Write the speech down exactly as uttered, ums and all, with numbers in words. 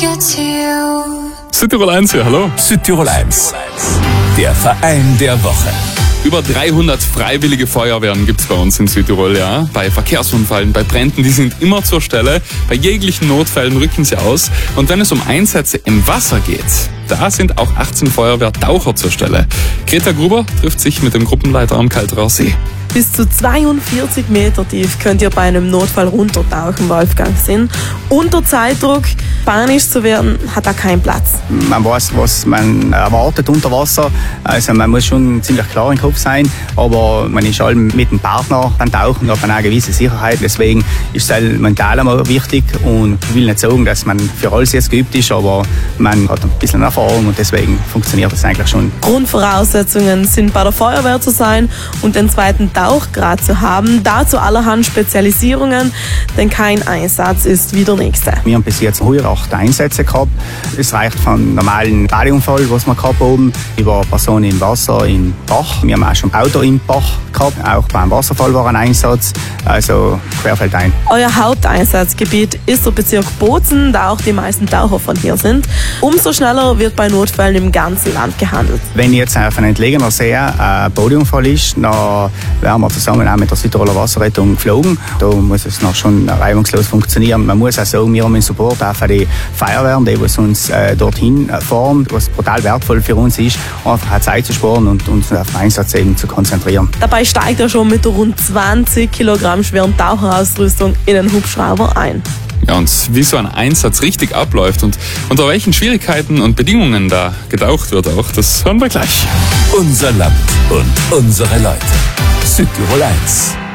Südtirol eins hier, hallo. Südtirol eins, der Verein der Woche. Über dreihundert freiwillige Feuerwehren gibt's bei uns in Südtirol, ja. Bei Verkehrsunfällen, bei Bränden, die sind immer zur Stelle. Bei jeglichen Notfällen rücken sie aus. Und wenn es um Einsätze im Wasser geht, da sind auch achtzehn Feuerwehrtaucher zur Stelle. Greta Gruber trifft sich mit dem Gruppenleiter am Kalterer See. Bis zu zweiundvierzig Meter tief könnt ihr bei einem Notfall runtertauchen, Wolfgang Sinn. Unter Zeitdruck panisch zu werden, hat da keinen Platz. Man weiß, was man erwartet unter Wasser. Also man muss schon ziemlich klar im Kopf sein, aber man ist allem mit dem Partner beim Tauchen, hat man auch eine gewisse Sicherheit. Deswegen ist es mental einmal wichtig und ich will nicht sagen, dass man für alles jetzt geübt ist, aber man hat ein bisschen Erfahrung und deswegen funktioniert das eigentlich schon. Grundvoraussetzungen sind, bei der Feuerwehr zu sein und den zweiten Tauchgrad zu haben. Dazu allerhand Spezialisierungen, denn kein Einsatz ist wie der nächste. Wir haben bis jetzt acht Einsätze gehabt. Es reicht von normalen Badeunfall, was wir gehabt haben, über Personen im Wasser, im Bach. Wir haben auch schon Auto im Bach gehabt. Auch beim Wasserfall war ein Einsatz. Also querfeldein. Euer Haupteinsatzgebiet ist der Bezirk Bozen, da auch die meisten Taucher von hier sind. Umso schneller wird bei Notfällen im ganzen Land gehandelt. Wenn jetzt auf einem entlegenen See ein Bodeunfall ist, dann werden wir zusammen auch mit der Südtiroler Wasserrettung geflogen. Da muss es noch schon reibungslos funktionieren. Man muss auch sagen, wir haben einen Support auch für die Feuerwehren, die was uns äh, dorthin fahren, was brutal wertvoll für uns ist, einfach auch Zeit zu sparen und uns auf den Einsatz eben zu konzentrieren. Dabei steigt er schon mit der rund zwanzig Kilogramm schweren Taucherausrüstung in den Hubschrauber ein. Ja, und wie so ein Einsatz richtig abläuft und unter welchen Schwierigkeiten und Bedingungen da getaucht wird auch, das hören wir gleich. Unser Land und unsere Leute. Südtirol eins.